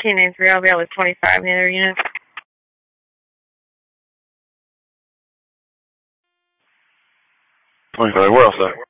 1493, I'll be out with 25 in the other unit. 25, where else at?